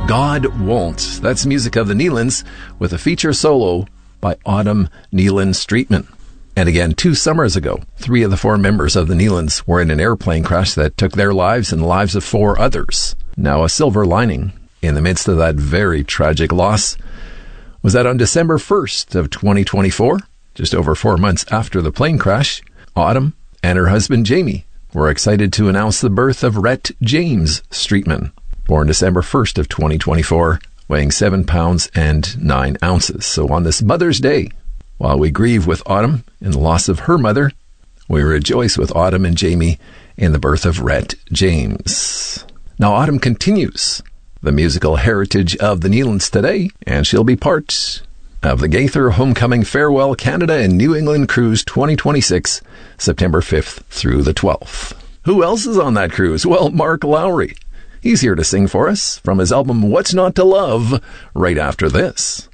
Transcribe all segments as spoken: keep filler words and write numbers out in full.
God Won't. That's music of the Neelands with a feature solo by Autumn Neelan Streetman. And again, two summers ago, three of the four members of the Neelands were in an airplane crash that took their lives and the lives of four others. Now, a silver lining in the midst of that very tragic loss was that on December first of twenty twenty-four, just over four months after the plane crash, Autumn and her husband Jamie were excited to announce the birth of Rhett James Streetman, born December first of twenty twenty-four, weighing seven pounds and nine ounces. So on this Mother's Day, while we grieve with Autumn in the loss of her mother, we rejoice with Autumn and Jamie in the birth of Rhett James. Now Autumn continues the musical heritage of the Neelands today, and she'll be part of the Gaither Homecoming Farewell Canada and New England Cruise twenty twenty-six, September fifth through the twelfth. Who else is on that cruise? Well, Mark Lowry. He's here to sing for us from his album What's Not to Love right after this.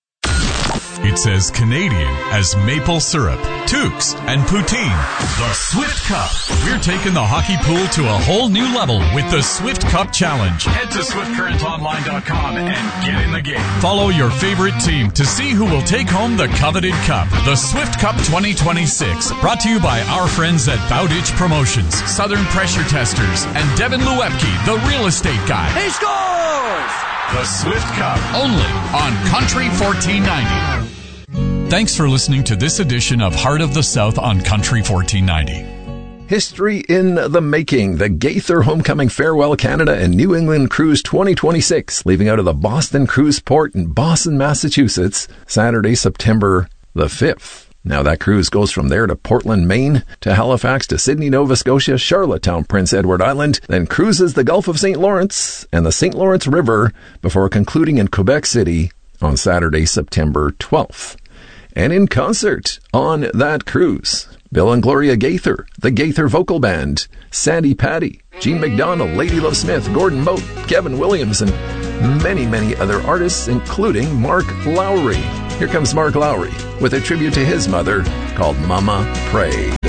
It's as Canadian as maple syrup, toques, and poutine. The Swift Cup. We're taking the hockey pool to a whole new level with the Swift Cup Challenge. Head to swift current online dot com and get in the game. Follow your favorite team to see who will take home the coveted cup. The Swift Cup twenty twenty-six. Brought to you by our friends at Bowditch Promotions, Southern Pressure Testers, and Devin Lewepke, the real estate guy. He scores! The Swift Cup. Only on Country fourteen ninety. Thanks for listening to this edition of Heart of the South on Country fourteen ninety. History in the making. The Gaither Homecoming Farewell Canada and New England Cruise twenty twenty-six, leaving out of the Boston Cruise Port in Boston, Massachusetts, Saturday, September the fifth. Now that cruise goes from there to Portland, Maine, to Halifax, to Sydney, Nova Scotia, Charlottetown, Prince Edward Island, then cruises the Gulf of Saint Lawrence and the Saint Lawrence River before concluding in Quebec City on Saturday, September twelfth. And in concert on that cruise, Bill and Gloria Gaither, the Gaither Vocal Band, Sandy Patty, Gene McDonald, Lady Love Smith, Gordon Moat, Kevin Williams, and many, many other artists, including Mark Lowry. Here comes Mark Lowry with a tribute to his mother called Mama Pray.